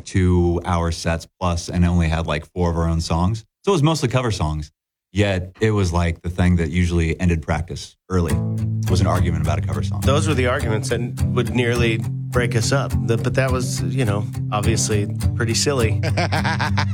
like 2-hour sets plus and only had like 4 of our own songs. So it was mostly cover songs. Yet it was like the thing that usually ended practice early was an argument about a cover song. Those were the arguments that would nearly break us up. But that was, obviously pretty silly.